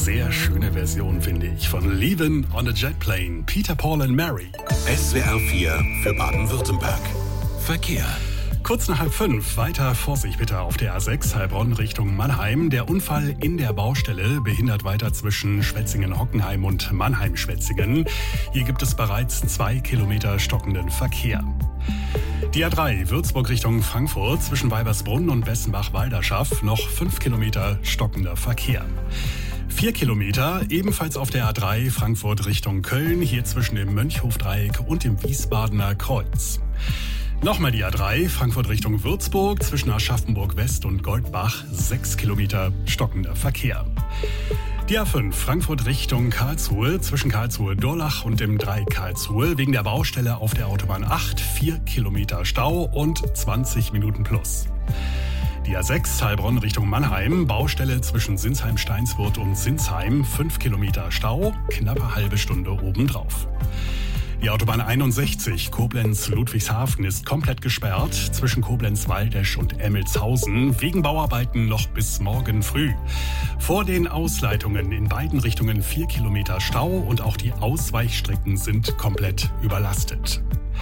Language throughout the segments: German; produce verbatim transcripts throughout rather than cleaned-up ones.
sehr schöne Version, finde ich, von Leavin' on a Jet Plane, Peter, Paul and Mary. S W R vier für Baden-Württemberg. Verkehr. Kurz nach halb fünf, weiter Vorsicht bitte auf der A sechs Heilbronn Richtung Mannheim. Der Unfall in der Baustelle behindert weiter zwischen Schwetzingen-Hockenheim und Mannheim-Schwetzingen. Hier gibt es bereits zwei Kilometer stockenden Verkehr. Die A drei Würzburg Richtung Frankfurt zwischen Weibersbrunn und Bessenbach-Walderschaff noch fünf Kilometer stockender Verkehr. Vier Kilometer ebenfalls auf der A drei Frankfurt Richtung Köln, hier zwischen dem Mönchhofdreieck und dem Wiesbadener Kreuz. Nochmal die A drei, Frankfurt Richtung Würzburg, zwischen Aschaffenburg West und Goldbach, sechs Kilometer stockender Verkehr. Die A fünf, Frankfurt Richtung Karlsruhe, zwischen Karlsruhe-Durlach und dem Dreieck Karlsruhe, wegen der Baustelle auf der Autobahn acht, vier Kilometer Stau und zwanzig Minuten plus. Die A sechs, Heilbronn Richtung Mannheim, Baustelle zwischen Sinsheim-Steinswurth und Sinsheim, fünf Kilometer Stau, knappe halbe Stunde obendrauf. Die Autobahn einundsechzig, Koblenz-Ludwigshafen, ist komplett gesperrt zwischen Koblenz-Waldesch und Emmelshausen, wegen Bauarbeiten noch bis morgen früh. Vor den Ausleitungen in beiden Richtungen vier Kilometer Stau und auch die Ausweichstrecken sind komplett überlastet.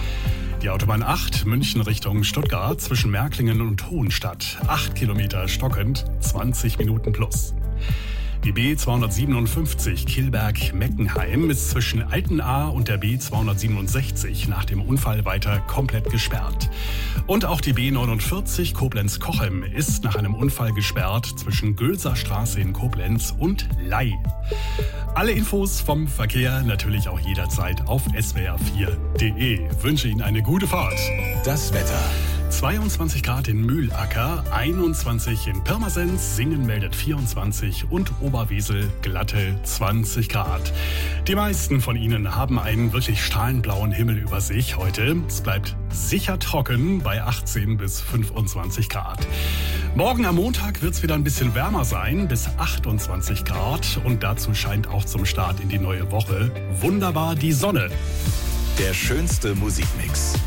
Die Autobahn acht, München Richtung Stuttgart, zwischen Märklingen und Hohenstadt, acht Kilometer stockend, zwanzig Minuten plus. Die B zweihundertsiebenundfünfzig Kilberg-Meckenheim ist zwischen Altenahr und der B zweihundertsiebenundsechzig nach dem Unfall weiter komplett gesperrt. Und auch die B neunundvierzig Koblenz-Kochem ist nach einem Unfall gesperrt zwischen Gülser Straße in Koblenz und Ley. Alle Infos vom Verkehr natürlich auch jederzeit auf S W R vier punkt de. Wünsche Ihnen eine gute Fahrt. Das Wetter. zweiundzwanzig Grad in Mühlacker, einundzwanzig in Pirmasens, Singen meldet vierundzwanzig und Oberwesel glatte zwanzig Grad. Die meisten von Ihnen haben einen wirklich strahlenblauen Himmel über sich heute. Es bleibt sicher trocken bei achtzehn bis fünfundzwanzig Grad. Morgen am Montag wird es wieder ein bisschen wärmer sein, bis achtundzwanzig Grad. Und dazu scheint auch zum Start in die neue Woche wunderbar die Sonne. Der schönste Musikmix.